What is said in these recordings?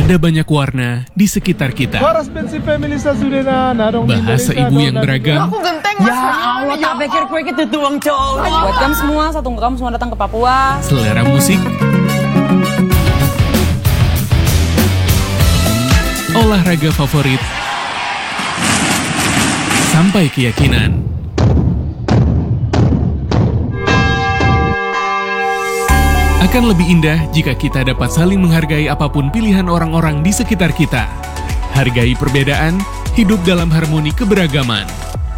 Ada banyak warna di sekitar kita. Bahasa ibu yang beragam. Aku genteng mas. Ya Allah, tak pikir kue itu tuang cowok. Buat kamu semua, satu kamu semua datang ke Papua. Selera musik. Olahraga favorit. Sampai keyakinan. Akan lebih indah jika kita dapat saling menghargai apapun pilihan orang-orang di sekitar kita. Hargai perbedaan, hidup dalam harmoni keberagaman.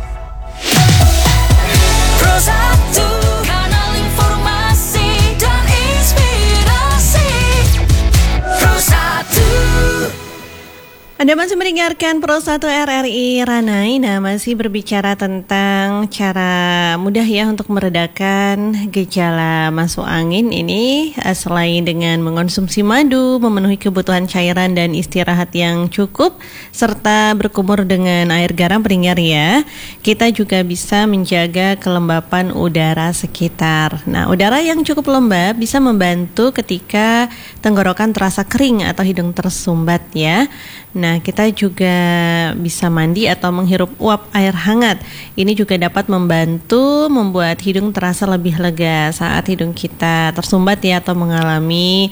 Anda masih mendengarkan Pro 1 RRI Ranai. Nah, masih berbicara tentang cara mudah ya untuk meredakan gejala masuk angin ini. Selain dengan mengonsumsi madu, memenuhi kebutuhan cairan dan istirahat yang cukup, serta berkumur dengan air garam pendengar ya, kita juga bisa menjaga kelembapan udara sekitar. Nah, udara yang cukup lembab bisa membantu ketika tenggorokan terasa kering atau hidung tersumbat ya. Nah, kita juga bisa mandi atau menghirup uap air hangat. Ini juga dapat membantu membuat hidung terasa lebih lega saat hidung kita tersumbat ya atau mengalami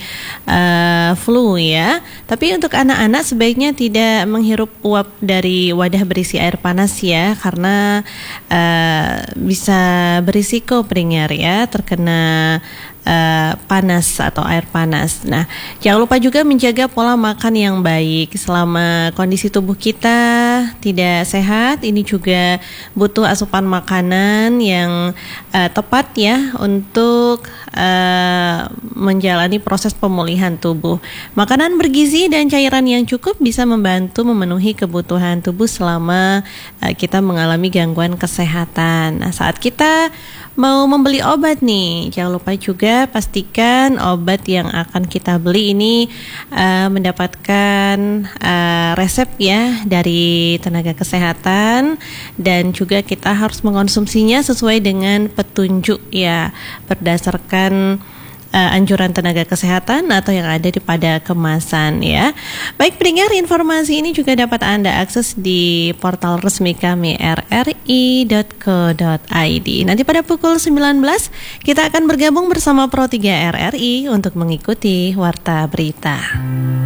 flu ya. Tapi untuk anak-anak sebaiknya tidak menghirup uap dari wadah berisi air panas ya, karena bisa berisiko pendengar ya terkena panas atau air panas. Nah, jangan lupa juga menjaga pola makan yang baik. Selama kondisi tubuh kita tidak sehat, ini juga butuh asupan makanan yang tepat ya untuk menjalani proses pemulihan tubuh. Makanan bergizi dan cairan yang cukup bisa membantu memenuhi kebutuhan tubuh selama kita mengalami gangguan kesehatan. Nah, saat kita mau membeli obat nih, jangan lupa juga pastikan obat yang akan kita beli ini mendapatkan resep ya dari tenaga kesehatan, dan juga kita harus mengonsumsinya sesuai dengan petunjuk ya, berdasarkan anjuran tenaga kesehatan atau yang ada di pada kemasan ya. Baik pendengar, informasi ini juga dapat Anda akses di portal resmi kami rri.co.id. Nanti pada pukul 19 kita akan bergabung bersama Pro 3 RRI untuk mengikuti Warta Berita.